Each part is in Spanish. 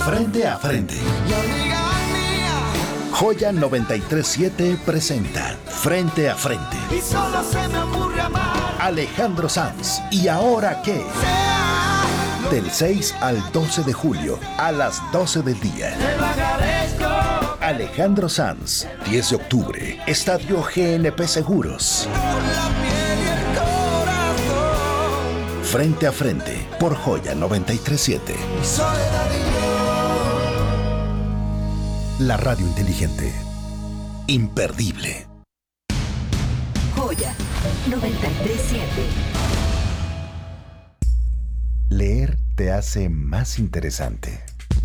Frente a Frente. Joya 93.7 presenta Frente a Frente. Y solo se me ocurre amar. Alejandro Sanz. ¿Y ahora qué? Del 6 al 12 de julio a las 12 del día. Te lo agradezco. Alejandro Sanz, 10 de octubre, Estadio GNP Seguros. Con la piel y el corazón. Frente a Frente, por Joya 93.7. Mi soledad y yo. La radio inteligente. Imperdible. Joya 93.7. Leer te hace más interesante.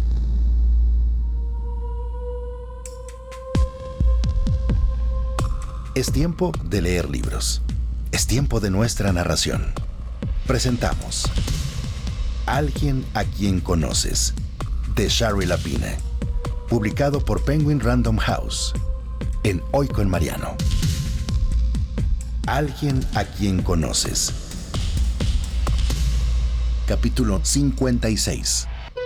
Es tiempo de leer libros. Es tiempo de nuestra narración. Presentamos Alguien a quien conoces, de Shari Lapine, publicado por Penguin Random House, en Hoy con Mariano. Alguien a quien conoces. Capítulo 56.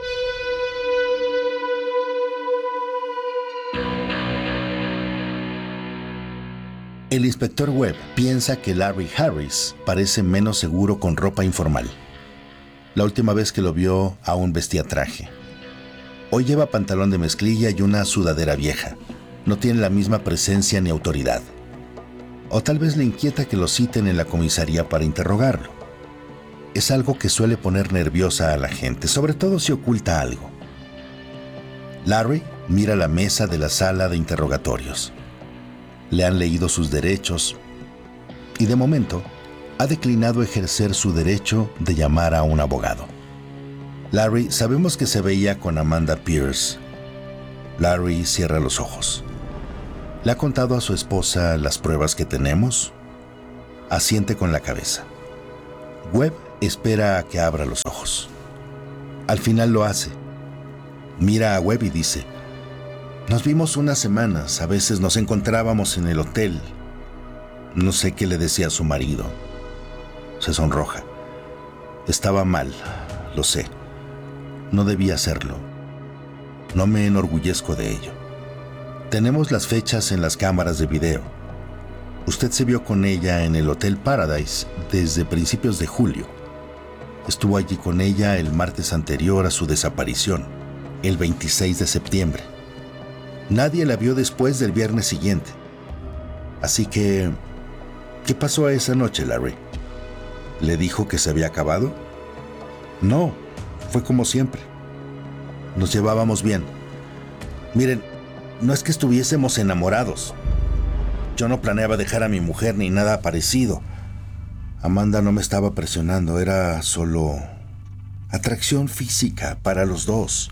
El inspector Webb piensa que Larry Harris parece menos seguro con ropa informal. La última vez que lo vio aún vestía traje. Hoy lleva pantalón de mezclilla y una sudadera vieja. No tiene la misma presencia ni autoridad. O tal vez le inquieta que lo citen en la comisaría para interrogarlo. Es algo que suele poner nerviosa a la gente, sobre todo si oculta algo. Larry mira la mesa de la sala de interrogatorios. Le han leído sus derechos y de momento ha declinado ejercer su derecho de llamar a un abogado. Larry, sabemos que se veía con Amanda Pierce. Larry cierra los ojos. ¿Le ha contado a su esposa las pruebas que tenemos? Asiente con la cabeza. Webb espera a que abra los ojos. Al final lo hace. Mira a Webb y dice: nos vimos unas semanas, a veces nos encontrábamos en el hotel. No sé qué le decía a su marido. Se sonroja. Estaba mal, lo sé. No debía hacerlo. No me enorgullezco de ello. Tenemos las fechas en las cámaras de video. Usted se vio con ella en el Hotel Paradise desde principios de julio. Estuvo allí con ella el martes anterior a su desaparición, el 26 de septiembre. Nadie la vio después del viernes siguiente. Así que, ¿qué pasó esa noche, Larry? ¿Le dijo que se había acabado? No, fue como siempre. Nos llevábamos bien. Miren, no es que estuviésemos enamorados. Yo no planeaba dejar a mi mujer ni nada parecido. Amanda no me estaba presionando, era solo atracción física para los dos.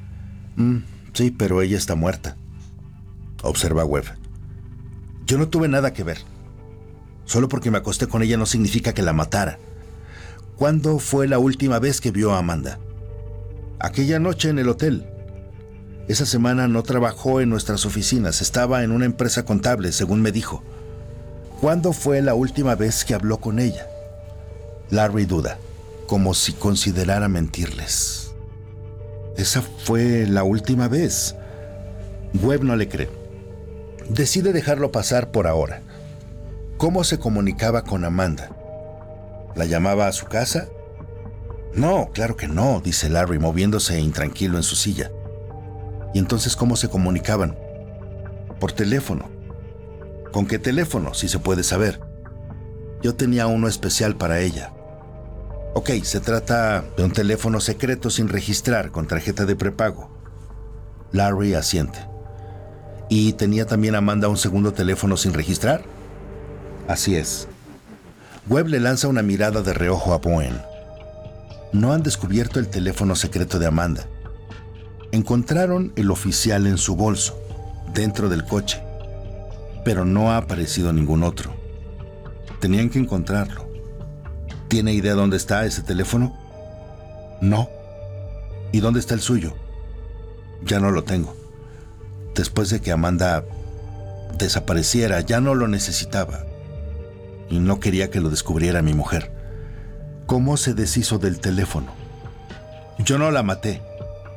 Sí, pero ella está muerta, observa Webb. Yo no tuve nada que ver. Solo porque me acosté con ella no significa que la matara. ¿Cuándo fue la última vez que vio a Amanda? Aquella noche en el hotel. Esa semana no trabajó en nuestras oficinas, estaba en una empresa contable, según me dijo. ¿Cuándo fue la última vez que habló con ella? Larry duda, como si considerara mentirles. Esa fue la última vez. Webb no le cree. Decide dejarlo pasar por ahora. ¿Cómo se comunicaba con Amanda? ¿La llamaba a su casa? No, claro que no, dice Larry, moviéndose intranquilo en su silla. ¿Y entonces cómo se comunicaban? Por teléfono. ¿Con qué teléfono, si se puede saber? Yo tenía uno especial para ella. Ok, se trata de un teléfono secreto sin registrar, con tarjeta de prepago. Larry asiente. ¿Y tenía también Amanda un segundo teléfono sin registrar? Así es. Webb le lanza una mirada de reojo a Bowen. No han descubierto el teléfono secreto de Amanda. Encontraron el oficial en su bolso, dentro del coche, pero no ha aparecido ningún otro. Tenían que encontrarlo. ¿Tiene idea dónde está ese teléfono? No. ¿Y dónde está el suyo? Ya no lo tengo. Después de que Amanda desapareciera, ya no lo necesitaba. Y no quería que lo descubriera mi mujer. ¿Cómo se deshizo del teléfono? Yo no la maté.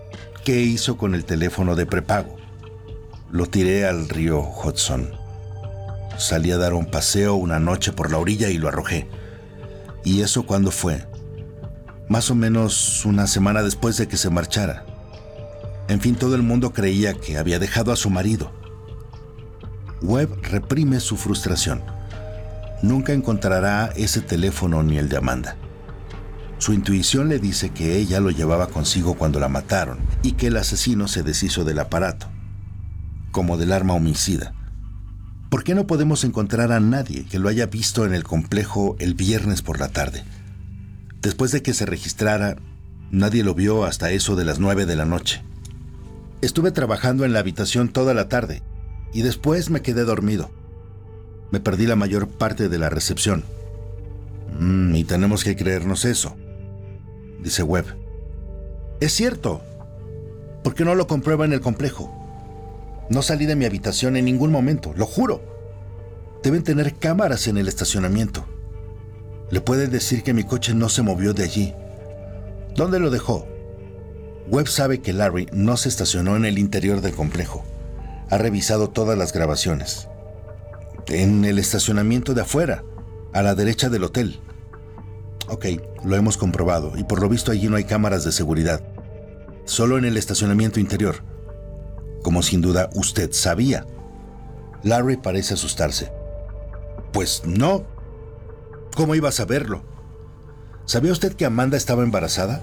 ¿Qué hizo con el teléfono de prepago? Lo tiré al río Hudson. Salí a dar un paseo una noche por la orilla y lo arrojé. ¿Y eso cuándo fue? Más o menos una semana después de que se marchara. En fin, todo el mundo creía que había dejado a su marido. Webb reprime su frustración. Nunca encontrará ese teléfono ni el de Amanda. Su intuición le dice que ella lo llevaba consigo cuando la mataron y que el asesino se deshizo del aparato, como del arma homicida. ¿Por qué no podemos encontrar a nadie que lo haya visto en el complejo el viernes por la tarde? Después de que se registrara, nadie lo vio hasta eso de las 9 de la noche. Estuve trabajando en la habitación toda la tarde y después me quedé dormido. Me perdí la mayor parte de la recepción. Y tenemos que creernos eso, dice Webb. Es cierto. ¿Por qué no lo comprueba en el complejo? No salí de mi habitación en ningún momento, lo juro. Deben tener cámaras en el estacionamiento. Le pueden decir que mi coche no se movió de allí. ¿Dónde lo dejó? Webb sabe que Larry no se estacionó en el interior del complejo. Ha revisado todas las grabaciones. En el estacionamiento de afuera, a la derecha del hotel. Ok, lo hemos comprobado y por lo visto allí no hay cámaras de seguridad. Solo en el estacionamiento interior. Como sin duda usted sabía. Larry parece asustarse. Pues no. ¿Cómo iba a saberlo? ¿Sabía usted que Amanda estaba embarazada?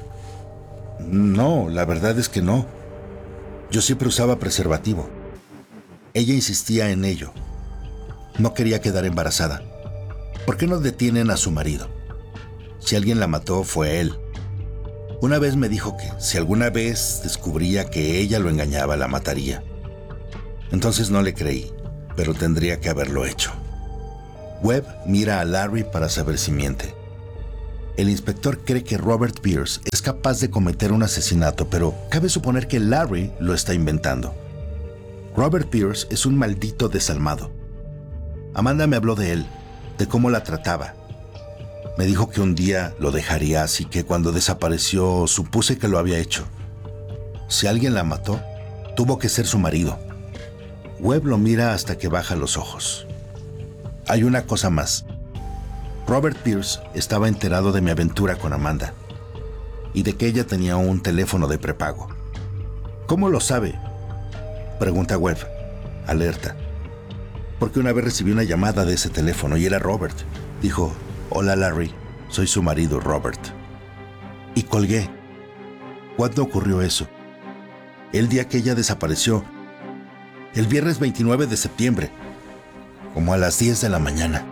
No, la verdad es que no. Yo siempre usaba preservativo. Ella insistía en ello. No quería quedar embarazada. ¿Por qué no detienen a su marido? Si alguien la mató, fue él. Una vez me dijo que si alguna vez descubría que ella lo engañaba, la mataría. Entonces no le creí, pero tendría que haberlo hecho. Webb mira a Larry para saber si miente. El inspector cree que Robert Pierce es capaz de cometer un asesinato, pero cabe suponer que Larry lo está inventando. Robert Pierce es un maldito desalmado. Amanda me habló de él, de cómo la trataba. Me dijo que un día lo dejaría, así que cuando desapareció supuse que lo había hecho. Si alguien la mató, tuvo que ser su marido. Webb lo mira hasta que baja los ojos. Hay una cosa más. Robert Pierce estaba enterado de mi aventura con Amanda y de que ella tenía un teléfono de prepago. ¿Cómo lo sabe?, pregunta Webb, alerta. Porque una vez recibí una llamada de ese teléfono y era Robert. Dijo: «Hola Larry, soy su marido Robert». Y colgué. ¿Cuándo ocurrió eso? El día que ella desapareció. El viernes 29 de septiembre, como a las 10 de la mañana.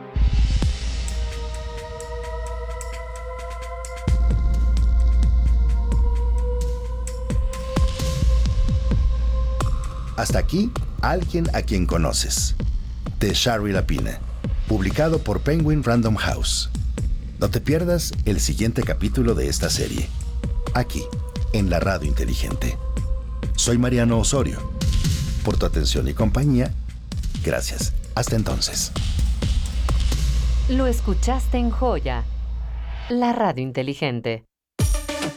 Hasta aquí, Alguien a quien conoces, de Shari Lapine, publicado por Penguin Random House. No te pierdas el siguiente capítulo de esta serie, aquí, en la Radio Inteligente. Soy Mariano Osorio. Por tu atención y compañía, gracias. Hasta entonces. Lo escuchaste en Joya, la Radio Inteligente.